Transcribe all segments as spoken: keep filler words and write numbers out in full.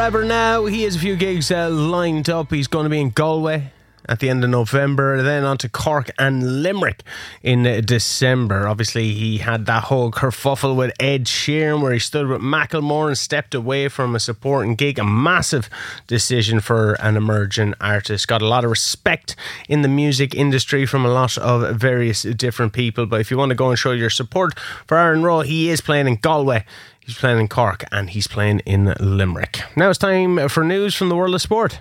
forever now. He has a few gigs uh, lined up. He's going to be in Galway at the end of November, then on to Cork and Limerick in uh, December. Obviously, he had that whole kerfuffle with Ed Sheeran where he stood with Macklemore and stepped away from a supporting gig. A massive decision for an emerging artist. Got a lot of respect in the music industry from a lot of various different people. But if you want to go and show your support for Aaron Rowe, he is playing in Galway, he's playing in Cork, and he's playing in Limerick. Now it's time for news from the world of sport.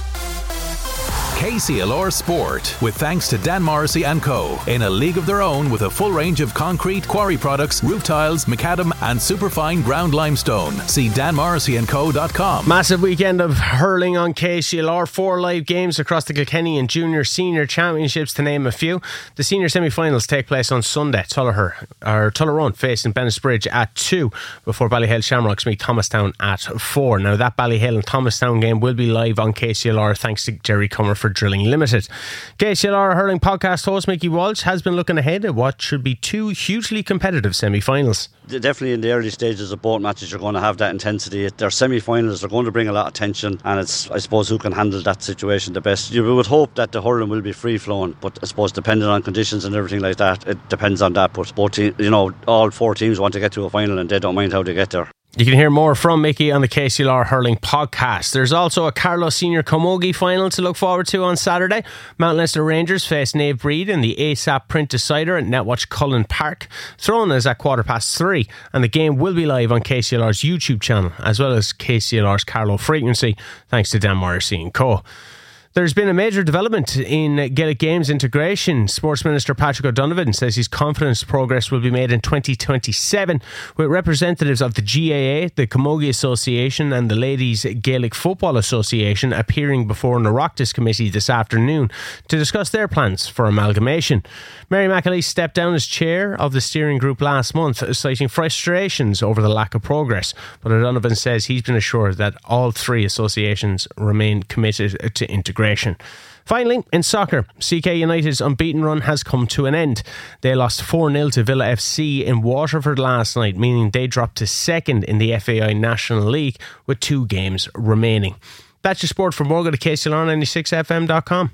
K C L R Sport, with thanks to Dan Morrissey and Co. In a league of their own with a full range of concrete, quarry products, roof tiles, macadam and superfine ground limestone. See dan morrissey and co dot com. Massive weekend of hurling on K C L R. Four live games across the Kilkenny and Junior Senior Championships, to name a few. The senior semi-finals take place on Sunday. Tullaher, or Tullaroan facing Bennettsbridge at two before Ballyhale Shamrocks meet Thomastown at four. Now that Ballyhale and Thomastown game will be live on K C L R thanks to Jerry Comer for Drilling Limited. K C L R hurling podcast host Mickey Walsh has been looking ahead at what should be two hugely competitive semi-finals. Definitely in the early stages of both matches you're going to have that intensity. They're semi-finals, they're going to bring a lot of tension, and it's, I suppose, who can handle that situation the best. You would hope that the hurling will be free-flowing, but I suppose depending on conditions and everything like that, it depends on that. But both teams, you know, all four teams want to get to a final and they don't mind how they get there. You can hear more from Mickey on the K C L R Hurling podcast. There's also a Carlow Senior Camogie final to look forward to on Saturday. Mount Leinster Rangers face Nave Breed in the A S A P Print Decider at Netwatch Cullen Park. Thrown is at quarter past three, and the game will be live on K C L R's YouTube channel as well as K C L R's Carlow Frequency, thanks to Dan Morrissey and Co. There's been a major development in Gaelic Games integration. Sports Minister Patrick O'Donovan says he's confident progress will be made in twenty twenty-seven, with representatives of the G A A, the Camogie Association and the Ladies Gaelic Football Association appearing before an Oireachtas committee this afternoon to discuss their plans for amalgamation. Mary McAleese stepped down as chair of the steering group last month, citing frustrations over the lack of progress, but O'Donovan says he's been assured that all three associations remain committed to integration. Finally, in soccer, C K United's unbeaten run has come to an end. They lost four nil to Villa F C in Waterford last night, meaning they dropped to second in the F A I National League with two games remaining. That's your sport. For more, go to K C L R ninety-six F M dot com.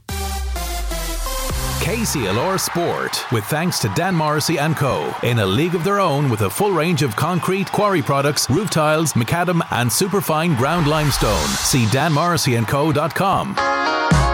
K C L R Sport, with thanks to Dan Morrissey and Co. In a league of their own with a full range of concrete, quarry products, roof tiles, macadam and superfine ground limestone. See dan morrissey and co dot com.